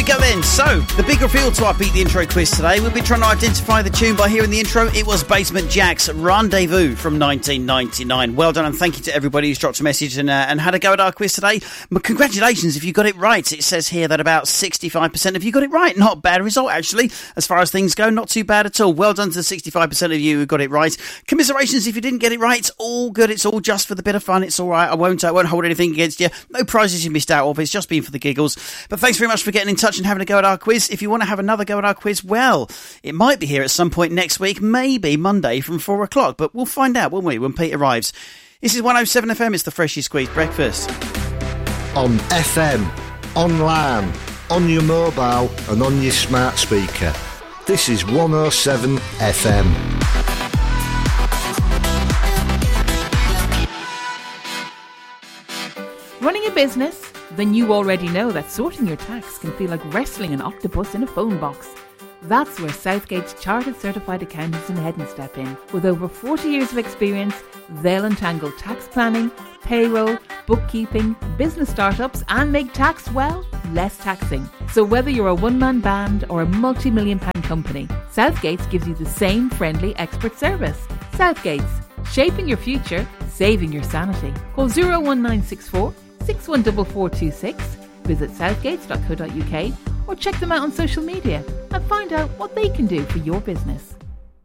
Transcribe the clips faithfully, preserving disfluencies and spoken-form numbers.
we go then. So, the big reveal to our Beat the Intro quiz today. We've been trying to identify the tune by hearing the intro. It was Basement Jaxx Rendezvous from nineteen ninety-nine. Well done, and thank you to everybody who's dropped a message and, uh, and had a go at our quiz today. But congratulations if you got it right. It says here that about sixty-five percent of you got it right. Not a bad result, actually. As far as things go, not too bad at all. Well done to the sixty-five percent of you who got it right. Commiserations if you didn't get it right. It's all good. It's all just for the bit of fun. It's all right. I won't, I won't hold anything against you. No prizes you missed out of. It's just been for the giggles. But thanks very much for getting in touch and having a go at our quiz. If you want to have another go at our quiz, well, it might be here at some point next week, maybe Monday from four o'clock, but we'll find out, won't we, when Pete arrives. This is one oh seven F M, it's the Freshly Squeezed Breakfast. On F M, on LAN, on your mobile and on your smart speaker. This is one oh seven F M. Running a business? Then you already know that sorting your tax can feel like wrestling an octopus in a phone box. That's where Southgate's Chartered Certified Accountants in Headon step in. With over forty years of experience, they'll untangle tax planning, payroll, bookkeeping, business startups and make tax, well, less taxing. So whether you're a one-man band or a multi-million pound company, Southgate's gives you the same friendly expert service. Southgate's, shaping your future, saving your sanity. Call zero one nine six four, six one four four two six, visit southgates dot co dot uk or check them out on social media and find out what they can do for your business.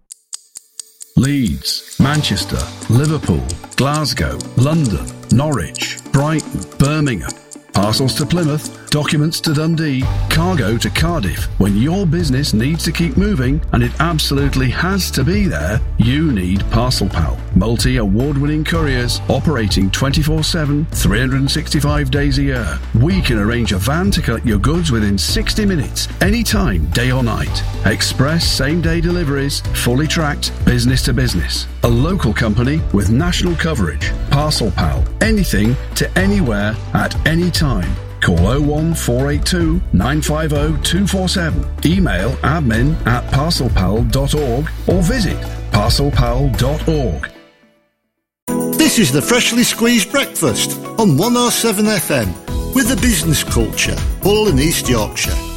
Leeds, Manchester, Liverpool, Glasgow, London, Norwich, Brighton, Birmingham. Parcels to Plymouth, documents to Dundee, cargo to Cardiff. When your business needs to keep moving, and it absolutely has to be there, you need Parcel Pal. Multi-award-winning couriers operating twenty-four seven, three hundred sixty-five days a year. We can arrange a van to collect your goods within sixty minutes, anytime, day or night. Express same-day deliveries, fully tracked, business to business. A local company with national coverage. Parcel Pal. Anything to anywhere at any time. Call oh one four eight two, nine five oh, two four seven. Email admin at parcelpal dot org or visit parcelpal dot org. This is the Freshly Squeezed Breakfast on one oh seven F M with the business culture, Hull and East Yorkshire.